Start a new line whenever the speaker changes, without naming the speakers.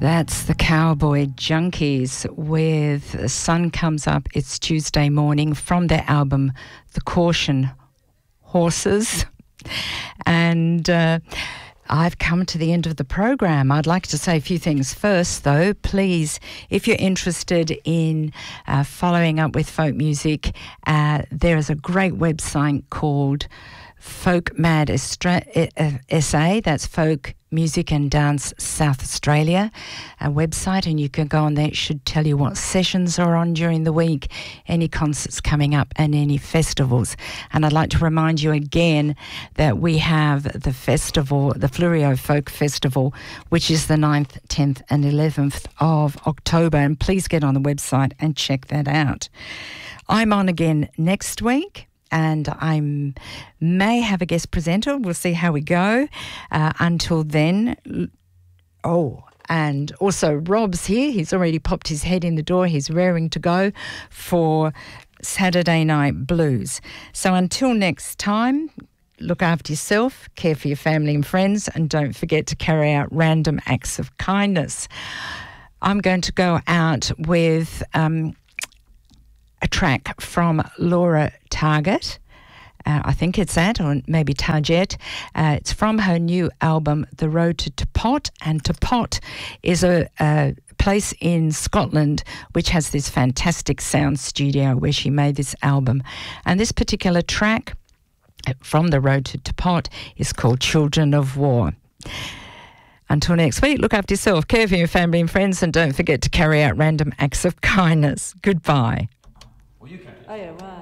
That's the Cowboy Junkies with The Sun Comes Up, It's Tuesday Morning, from their album The Caution Horses. And I've come to the end of the program. I'd like to say a few things first, though. Please, if you're interested in following up with folk music, there is a great website called Folk Mad SA, that's Folk Music and Dance South Australia, a website, and you can go on there. It should tell you what sessions are on during the week, any concerts coming up and any festivals. And I'd like to remind you again that we have the festival, the Fleurieu Folk Festival, which is the 9th, 10th and 11th of October, and please get on the website and check that out. I'm on again next week, and I may have a guest presenter. We'll see how we go. Until then, and also Rob's here. He's already popped his head in the door. He's raring to go for Saturday Night Blues. So until next time, look after yourself, care for your family and friends, and don't forget to carry out random acts of kindness. I'm going to go out with a track from Laura Target. I think it's that, or maybe Target. It's from her new album, The Road to Tepot, and Tepot is a place in Scotland which has this fantastic sound studio where she made this album. And this particular track from The Road to Tepot is called Children of War. Until next week, look after yourself, care for your family and friends, and don't forget to carry out random acts of kindness. Goodbye.
Well, you can. Oh, yeah, wow.